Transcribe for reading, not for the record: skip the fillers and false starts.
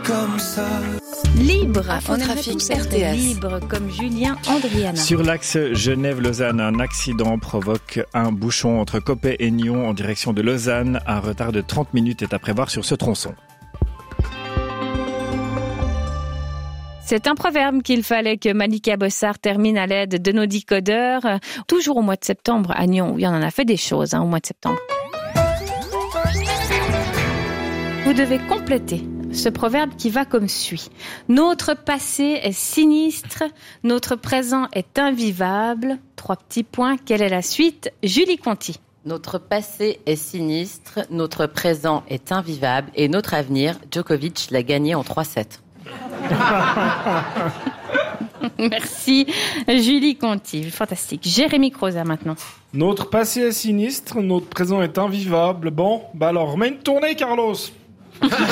comme ça. Libre, on aimerait tous être libre comme Julien Andriana. Sur l'axe Genève-Lausanne, un accident provoque un bouchon entre Coppet et Nyon en direction de Lausanne. Un retard de 30 minutes est à prévoir sur ce tronçon. C'est un proverbe qu'il fallait que Malika Bossard termine à l'aide de nos décodeurs. Toujours au mois de septembre à Nyon. Oui, on en a fait des choses au mois de septembre. Vous devez compléter ce proverbe qui va comme suit. Notre passé est sinistre, notre présent est invivable. 3 petits points, quelle est la suite? Julie Conti. Notre passé est sinistre, notre présent est invivable et notre avenir, Djokovic l'a gagné en 3-7. Merci Julie Conti, fantastique. Jérémy Croza maintenant. Notre passé est sinistre, notre présent est invivable. Bon, alors remets une tournée Carlos.